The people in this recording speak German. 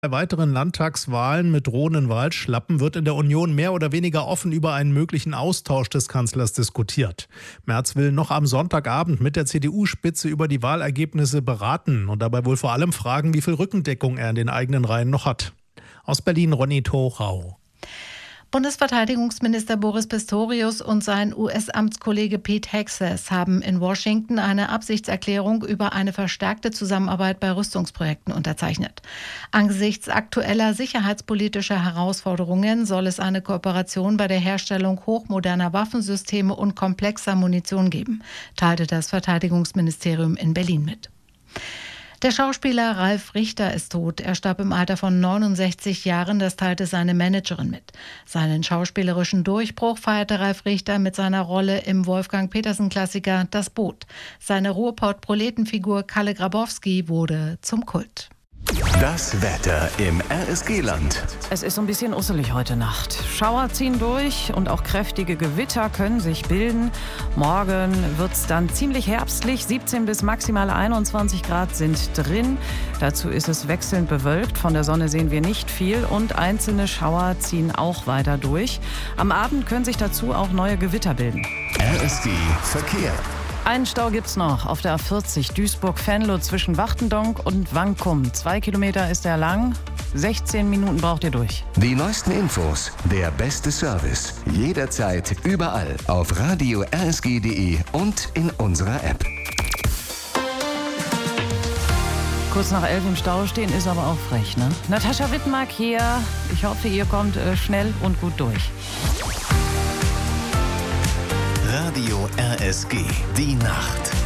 Bei weiteren Landtagswahlen mit drohenden Wahlschlappen wird in der Union mehr oder weniger offen über einen möglichen Austausch des Kanzlers diskutiert. Merz will noch am Sonntagabend mit der CDU-Spitze über die Wahlergebnisse beraten und dabei wohl vor allem fragen, wie viel Rückendeckung er in den eigenen Reihen noch hat. Aus Berlin Ronny Thorau. Bundesverteidigungsminister Boris Pistorius und sein US-Amtskollege Pete Hegseth haben in Washington eine Absichtserklärung über eine verstärkte Zusammenarbeit bei Rüstungsprojekten unterzeichnet. Angesichts aktueller sicherheitspolitischer Herausforderungen soll es eine Kooperation bei der Herstellung hochmoderner Waffensysteme und komplexer Munition geben, teilte das Verteidigungsministerium in Berlin mit. Der Schauspieler Ralf Richter ist tot. Er starb im Alter von 69 Jahren, das teilte seine Managerin mit. Seinen schauspielerischen Durchbruch feierte Ralf Richter mit seiner Rolle im Wolfgang-Petersen-Klassiker Das Boot. Seine Ruhrpott-Proletenfigur Kalle Grabowski wurde zum Kult. Das Wetter im RSG-Land. Es ist so ein bisschen usselig heute Nacht. Schauer ziehen durch und auch kräftige Gewitter können sich bilden. Morgen wird es dann ziemlich herbstlich. 17 bis maximal 21 Grad sind drin. Dazu ist es wechselnd bewölkt. Von der Sonne sehen wir nicht viel und einzelne Schauer ziehen auch weiter durch. Am Abend können sich dazu auch neue Gewitter bilden. RSG Verkehr. Einen Stau gibt's noch auf der A40 Duisburg-Venlo zwischen Wachtendonk und Wankum. 2 Kilometer ist er lang. 16 Minuten braucht ihr durch. Die neuesten Infos, der beste Service. Jederzeit, überall auf radio rsg.de und in unserer App. Kurz nach 11 im Stau stehen ist aber auch frech, ne? Natascha Wittmark hier. Ich hoffe, ihr kommt schnell und gut durch. Radio RSG, die Nacht.